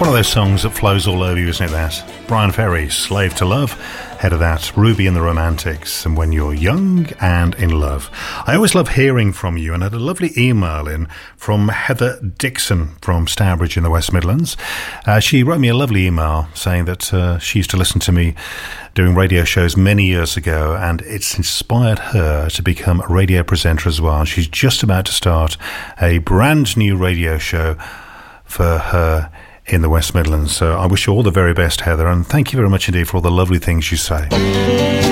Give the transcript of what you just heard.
One of those songs that flows all over you, isn't it, that? Brian Ferry, Slave to Love. Head of that, Ruby and the Romantics, and When You're Young and in Love. I always love hearing from you, and I had a lovely email in from Heather Dixon from Stourbridge in the West Midlands. She wrote me a lovely email saying that she used to listen to me doing radio shows many years ago, and it's inspired her to become a radio presenter as well. She's just about to start a brand new radio show for her in the West Midlands. So I wish you all the very best, Heather, and thank you very much indeed for all the lovely things you say.